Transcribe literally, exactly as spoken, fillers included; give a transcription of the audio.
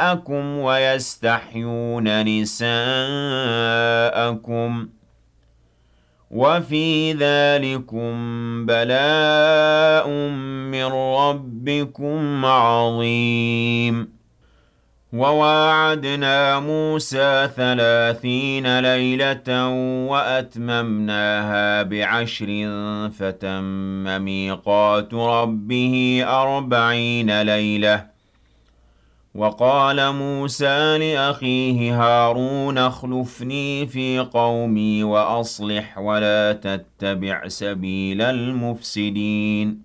نِسَاءَكُمْ وَيَسْتَحْيُونَ نِسَاءَكُمْ ۚ وَفِي ذَٰلِكُم بَلَاءٌ مِّن رَّبِّكُمْ عَظِيمٌ وَوَاعَدْنَا مُوسَىٰ ثَلَاثِينَ لَيْلَةً وَأَتْمَمْنَاهَا بِعَشْرٍ فَتَمَّ مِيقَاتُ رَبِّهِ أَرْبَعِينَ لَيْلَةً ۚ وَقَالَ مُوسَىٰ لِأَخِيهِ هَارُونَ اخْلُفْنِي فِي قَوْمِي وَأَصْلِحْ وَلَا تَتَّبِعْ سَبِيلَ الْمُفْسِدِينَ